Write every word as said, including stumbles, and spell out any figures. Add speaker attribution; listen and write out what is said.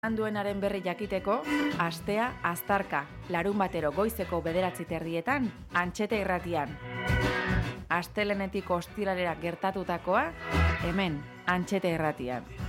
Speaker 1: Duenaren berri jakiteko, astea aztarka, larun batero goizeko bederatzi terdietan, Antxete irratian. Astelenetik ostiralera gertatutakoa, hemen, Antxete irratian.